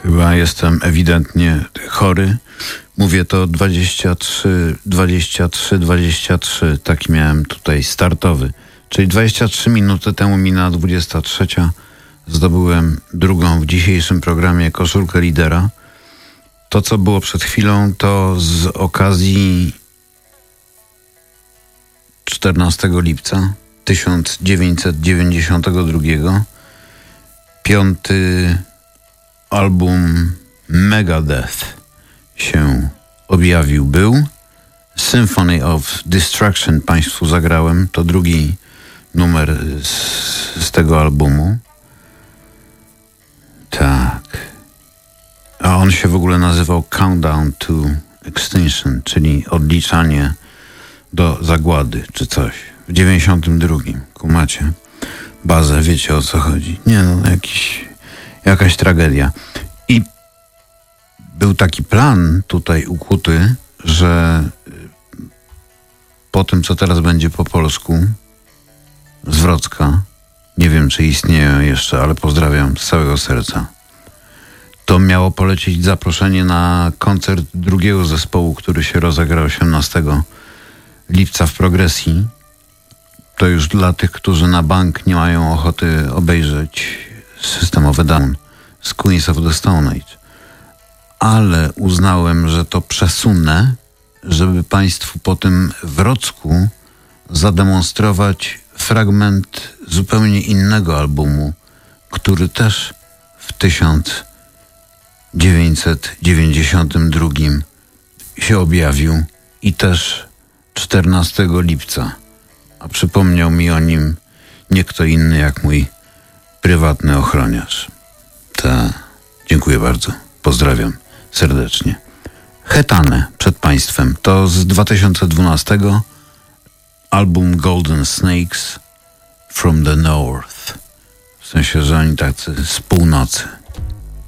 Chyba jestem ewidentnie chory. Mówię to 23. Taki miałem tutaj startowy. Czyli 23 minuty temu minęła 23. Zdobyłem drugą w dzisiejszym programie koszulkę lidera. To, co było przed chwilą, to z okazji 14 lipca 1992. Piąty album Megadeth się objawił. Symphony of Destruction Państwu zagrałem. To drugi numer z tego albumu. Tak. A on się w ogóle nazywał Countdown to Extinction, czyli odliczanie do zagłady, czy coś. W 92. Kumacie bazę, wiecie o co chodzi. Nie no, jakaś tragedia. I był taki plan tutaj ukuty, że po tym, co teraz będzie po polsku, z Wrocka, nie wiem, czy istnieje jeszcze, ale pozdrawiam z całego serca, to miało polecieć zaproszenie na koncert drugiego zespołu, który się rozegrał 18 lipca w Progresji. To już dla tych, którzy na bank nie mają ochoty obejrzeć systemowy Down z Queens of the Stone Age. Ale uznałem, że to przesunę, żeby Państwu po tym Wrocku zademonstrować fragment zupełnie innego albumu, który też w 1992 się objawił i też 14 lipca. A przypomniał mi o nim nie kto inny jak mój prywatny ochroniarz. Dziękuję bardzo. Pozdrawiam serdecznie. Hetane przed Państwem. To z 2012 album Golden Snakes from the North. W sensie, że oni tacy z północy.